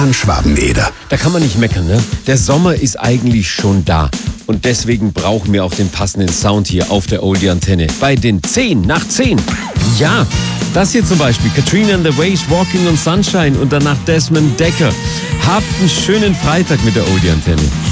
Schwabeneder. Da kann man nicht meckern, ne? Der Sommer ist eigentlich schon da. Und deswegen brauchen wir auch den passenden Sound hier auf der Oldie-Antenne. Bei den 10 nach 10. Ja, das hier zum Beispiel. Katrina and the Waves, Walking on Sunshine und danach Desmond Dekker. Habt einen schönen Freitag mit der Oldie-Antenne.